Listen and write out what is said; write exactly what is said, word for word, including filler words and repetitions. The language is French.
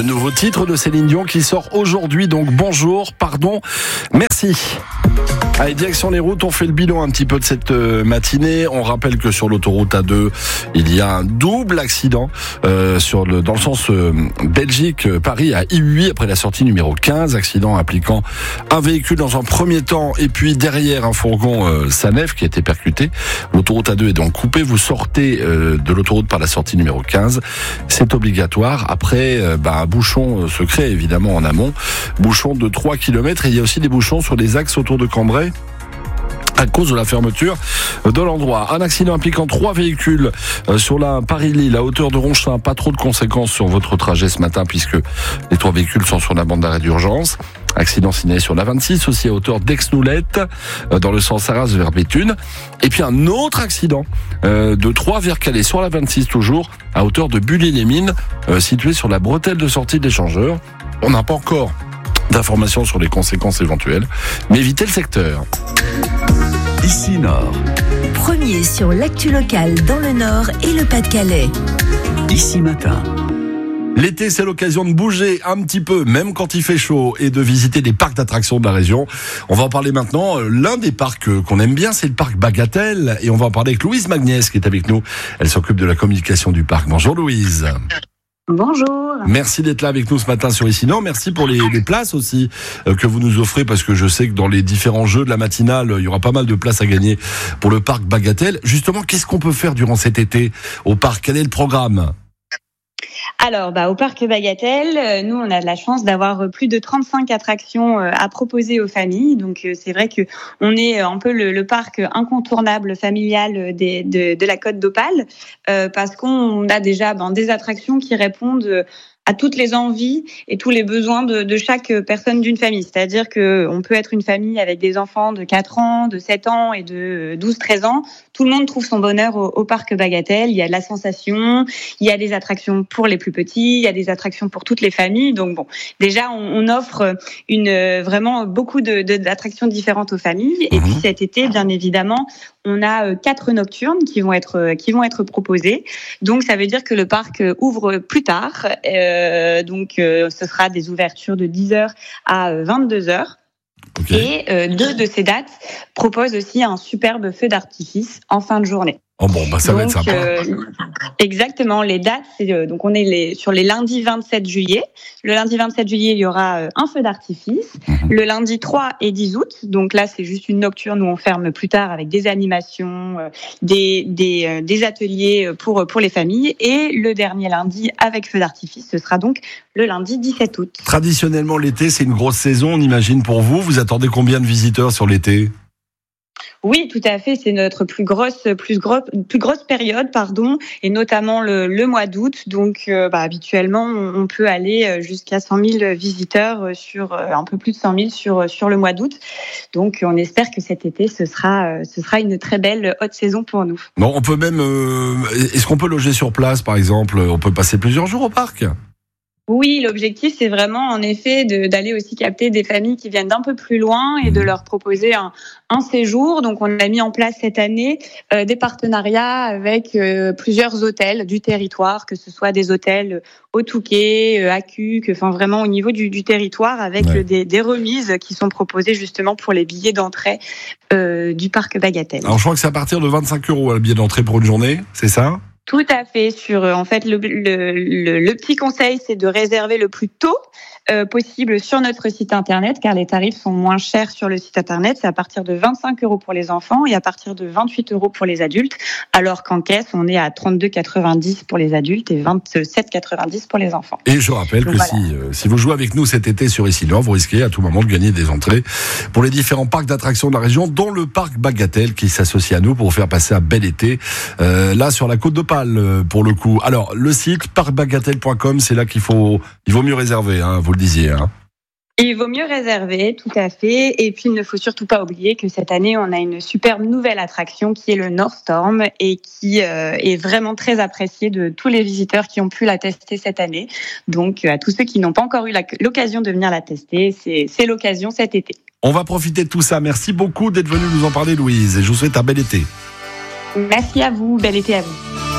nouveau titre de Céline Dion qui sort aujourd'hui, donc bonjour, pardon, merci. Allez, direction les routes, on fait le bilan un petit peu de cette matinée. On rappelle que sur l'autoroute A deux, il y a un double accident euh, sur le, dans le sens euh, Belgique-Paris à I huit après la sortie numéro quinze. Accident impliquant un véhicule dans un premier temps et puis derrière un fourgon euh, Sanef qui a été percuté. L'autoroute A deux est donc coupée. Vous sortez euh, de l'autoroute par la sortie numéro quinze. C'est obligatoire. Après, euh, bah, un bouchon euh, se crée évidemment en amont. Bouchon de trois kilomètres et il y a aussi des bouchons sur les axes autour de Cambrai à cause de la fermeture de l'endroit. Un accident impliquant trois véhicules sur la Paris-Lille à hauteur de Ronchin. Pas trop de conséquences sur votre trajet ce matin puisque les trois véhicules sont sur la bande d'arrêt d'urgence. Accident signalé sur la vingt-six, aussi à hauteur d'Aix-Noulette, dans le sens Arras vers Béthune. Et puis un autre accident euh, de Troyes vers Calais, sur la vingt-six toujours, à hauteur de Bully-les-Mines, euh, situé sur la bretelle de sortie de l'échangeur. On n'a pas encore d'informations sur les conséquences éventuelles, mais évitez le secteur. Ici Nord. Premier sur l'actu locale dans le Nord et le Pas-de-Calais. Ici Matin. L'été, c'est l'occasion de bouger un petit peu, même quand il fait chaud, et de visiter des parcs d'attractions de la région. On va en parler maintenant. L'un des parcs qu'on aime bien, c'est le parc Bagatelle, et on va en parler avec Louise Magnès qui est avec nous. Elle s'occupe de la communication du parc. Bonjour Louise. Bonjour. Merci d'être là avec nous ce matin sur Ici Nord. Merci pour les, les places aussi euh, que vous nous offrez, parce que je sais que dans les différents jeux de la matinale, il y aura pas mal de places à gagner pour le parc Bagatelle. Justement, qu'est-ce qu'on peut faire durant cet été au parc? Quel est le programme? Alors, bah, au parc Bagatelle, nous, on a de la chance d'avoir plus de trente-cinq attractions à proposer aux familles. Donc, c'est vrai que on est un peu le, le parc incontournable familial des, de, de la Côte d'Opale, euh, parce qu'on a déjà ben, des attractions qui répondent à toutes les envies et tous les besoins de, de chaque personne d'une famille. C'est-à-dire que on peut être une famille avec des enfants de quatre ans, de sept ans et de douze treize ans. Tout le monde trouve son bonheur au, au parc Bagatelle. Il y a de la sensation, il y a des attractions pour les plus petits, il y a des attractions pour toutes les familles. Donc bon, déjà, on, on offre une, vraiment beaucoup de, de, d'attractions différentes aux familles. Et mmh. puis cet été, bien évidemment, on a quatre nocturnes qui vont être, qui vont être proposées. Donc ça veut dire que le parc ouvre plus tard. Euh, donc euh, ce sera des ouvertures de dix heures à vingt-deux heures. Okay. Et euh, deux de ces dates proposent aussi un superbe feu d'artifice en fin de journée. Oh bon, bah ça donc, va être sympa. Euh, exactement, les dates, c'est euh, donc on est les, sur les lundis vingt-sept juillet. Le lundi vingt-sept juillet, il y aura euh, un feu d'artifice. Mm-hmm. Le lundi trois et dix août, donc là c'est juste une nocturne où on ferme plus tard avec des animations, euh, des des euh, des ateliers pour pour les familles. Et le dernier lundi avec feu d'artifice, ce sera donc le lundi dix-sept août. Traditionnellement, l'été, c'est une grosse saison, on imagine pour vous. Vous attendez combien de visiteurs sur l'été ? Oui, tout à fait. C'est notre plus grosse, plus grosse, plus grosse période, pardon, et notamment le, le mois d'août. Donc, euh, bah, habituellement, on peut aller jusqu'à cent mille visiteurs sur un peu plus de cent mille sur sur le mois d'août. Donc, on espère que cet été, ce sera, ce sera une très belle haute saison pour nous. Bon, on peut même. Euh, est-ce qu'on peut loger sur place, par exemple ? On peut passer plusieurs jours au parc ? Oui, l'objectif, c'est vraiment, en effet, de, d'aller aussi capter des familles qui viennent d'un peu plus loin et de leur proposer un, un séjour. Donc, on a mis en place cette année euh, des partenariats avec euh, plusieurs hôtels du territoire, que ce soit des hôtels au Touquet, euh, à Cuques, enfin vraiment au niveau du, du territoire, avec ouais. des, des remises qui sont proposées justement pour les billets d'entrée euh, du parc Bagatelle. Alors, je crois que c'est à partir de vingt-cinq euros le billet d'entrée pour une journée, c'est ça ? Tout à fait. Sur, en fait, le, le, le, le petit conseil, c'est de réserver le plus tôt euh, possible sur notre site internet, car les tarifs sont moins chers sur le site internet. C'est à partir de vingt-cinq euros pour les enfants et à partir de vingt-huit euros pour les adultes, alors qu'en caisse, on est à trente-deux quatre-vingt-dix pour les adultes et vingt-sept quatre-vingt-dix pour les enfants. Et je rappelle Donc que voilà. si, euh, si vous jouez avec nous cet été sur Ici Nord, vous risquez à tout moment de gagner des entrées pour les différents parcs d'attractions de la région, dont le parc Bagatelle qui s'associe à nous pour vous faire passer un bel été euh, là sur la Côte d'Opale. Pour le coup. Alors, le site parc bagatelle point com, c'est là qu'il faut, il vaut mieux réserver, hein, vous le disiez. Hein. Il vaut mieux réserver, tout à fait. Et puis, il ne faut surtout pas oublier que cette année, on a une superbe nouvelle attraction qui est le North Storm et qui euh, est vraiment très appréciée de tous les visiteurs qui ont pu la tester cette année. Donc, à tous ceux qui n'ont pas encore eu la, l'occasion de venir la tester, c'est, c'est l'occasion cet été. On va profiter de tout ça. Merci beaucoup d'être venue nous en parler, Louise. Et je vous souhaite un bel été. Merci à vous. Bel été à vous.